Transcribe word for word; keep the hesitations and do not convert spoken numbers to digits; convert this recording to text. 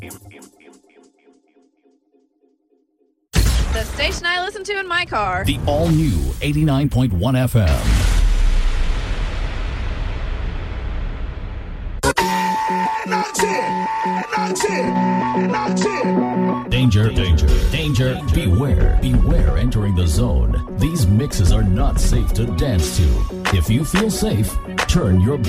The station I listen to in my car. The all-new eighty-nine point one F M. Danger, danger, danger, beware, beware entering the zone. These mixes are not safe to dance to. If you feel safe, turn your